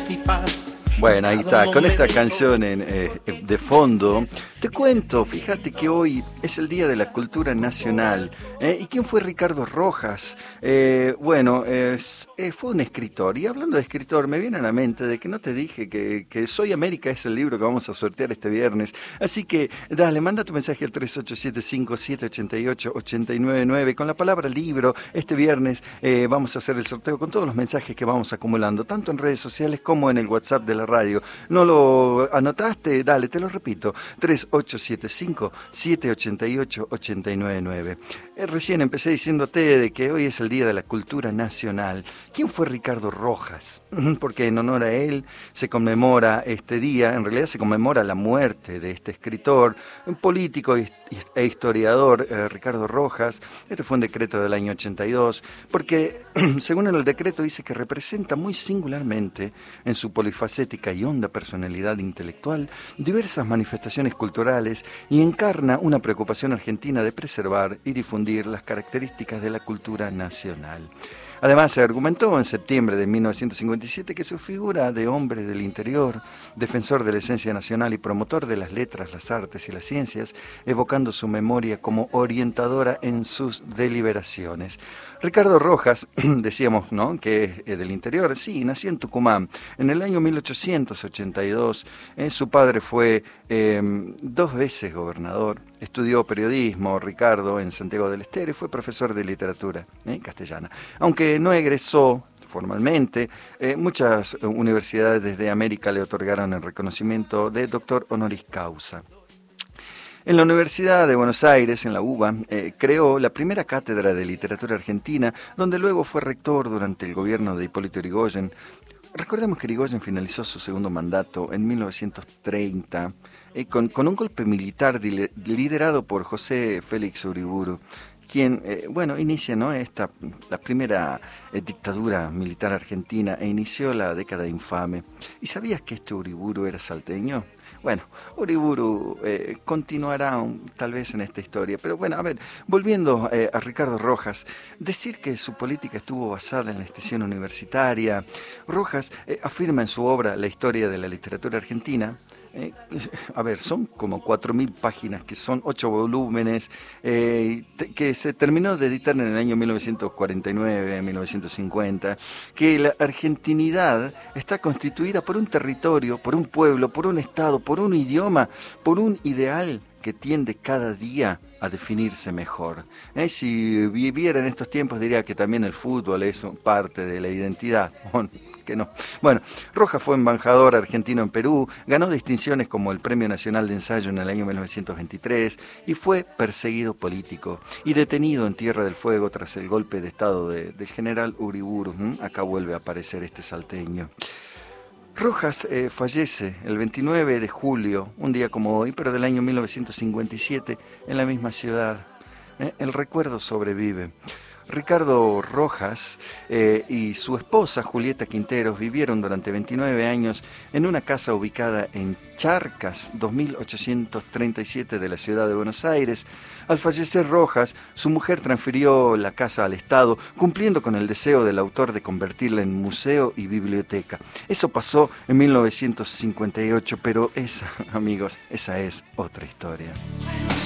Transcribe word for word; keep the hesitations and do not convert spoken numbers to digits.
mi paz. Bueno, ahí está, con esta canción en, eh, de fondo, te cuento, fíjate que hoy es el Día de la Cultura Nacional. ¿eh? ¿Y quién fue Ricardo Rojas? Eh, bueno, es, eh, fue un escritor, y hablando de escritor, me viene a la mente de que no te dije que, que Soy América es el libro que vamos a sortear este viernes. Así que, dale, manda tu mensaje al tres ocho siete cinco siete ocho ocho ocho nueve nueve con la palabra libro. Este viernes eh, vamos a hacer el sorteo con todos los mensajes que vamos acumulando, tanto en redes sociales como en el WhatsApp de la radio. ¿No lo anotaste? Dale, te lo repito, tres ocho siete cinco siete ocho ocho ocho nueve nueve. Eh, recién empecé diciéndote de que hoy es el Día de la Cultura Nacional. ¿Quién fue Ricardo Rojas? Porque en honor a él se conmemora este día, en realidad se conmemora la muerte de este escritor, un político e historiador, eh, Ricardo Rojas. Este fue un decreto del año ochenta y dos, porque según el decreto dice que representa muy singularmente en su polifacética y honda personalidad intelectual diversas manifestaciones culturales y encarna una preocupación argentina de preservar y difundir las características de la cultura nacional. Además, se argumentó en septiembre de mil novecientos cincuenta y siete que su figura de hombre del interior, defensor de la esencia nacional y promotor de las letras, las artes y las ciencias, evocando su memoria como orientadora en sus deliberaciones. Ricardo Rojas, decíamos, ¿no?, que es del interior. Sí, nació en Tucumán en el año mil ochocientos ochenta y dos. Eh, su padre fue eh, dos veces gobernador. Estudió periodismo, Ricardo, en Santiago del Estero, y fue profesor de literatura eh, castellana. Aunque no egresó formalmente, eh, muchas universidades de América le otorgaron el reconocimiento de doctor honoris causa. En la Universidad de Buenos Aires, en la UBA, eh, creó la primera cátedra de literatura argentina, donde luego fue rector durante el gobierno de Hipólito Yrigoyen. Recordemos que Yrigoyen finalizó su segundo mandato en mil novecientos treinta, eh, con, con un golpe militar dile, liderado por José Félix Uriburu, quien, eh, bueno, inicia, ¿no?, esta, la primera eh, dictadura militar argentina e inició la década infame. ¿Y sabías que este Uriburu era salteño? Bueno, Uriburu eh, continuará un, tal vez en esta historia, pero bueno, a ver, volviendo eh, a Ricardo Rojas, decir que su política estuvo basada en la extensión universitaria. Rojas eh, afirma en su obra La historia de la literatura argentina. Eh, a ver, son como cuatro mil páginas, que son ocho volúmenes, eh, te, que se terminó de editar en el año mil novecientos cuarenta y nueve, mil novecientos cincuenta, que la argentinidad está constituida por un territorio, por un pueblo, por un estado, por un idioma, por un ideal que tiende cada día a definirse mejor. Eh, si viviera en estos tiempos diría que también el fútbol es parte de la identidad. Que no. Bueno, Rojas fue embajador argentino en Perú, ganó distinciones como el Premio Nacional de Ensayo en el año mil novecientos veintitrés y fue perseguido político y detenido en Tierra del Fuego tras el golpe de estado de, del general Uriburu. ¿Mm? Acá vuelve a aparecer este salteño. Rojas eh, fallece el veintinueve de julio, un día como hoy, pero del año mil novecientos cincuenta y siete, en la misma ciudad. Eh, el recuerdo sobrevive. Ricardo Rojas eh, y su esposa Julieta Quinteros vivieron durante veintinueve años en una casa ubicada en Charcas, dos mil ochocientos treinta y siete de la ciudad de Buenos Aires. Al fallecer Rojas, su mujer transfirió la casa al Estado, cumpliendo con el deseo del autor de convertirla en museo y biblioteca. Eso pasó en mil novecientos cincuenta y ocho, pero esa, amigos, esa es otra historia.